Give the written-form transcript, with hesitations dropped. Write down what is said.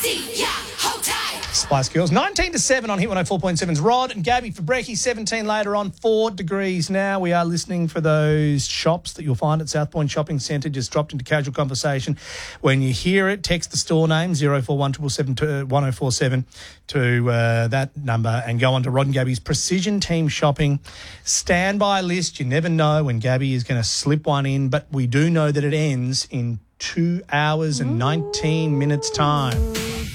Spice Girls. 19 to 7 on Hit 104.7's Rod and Gabby for brekkie. 17 later on, 4 degrees now. We are listening for those shops that you'll find at South Point Shopping Centre. Just dropped into casual conversation. When you hear it, text the store name 041 1047 to that number and go on to Rod and Gabby's Precision Team Shopping standby list. You never know when Gabby is going to slip one in, but we do know that it ends in 2 hours and 19 minutes time.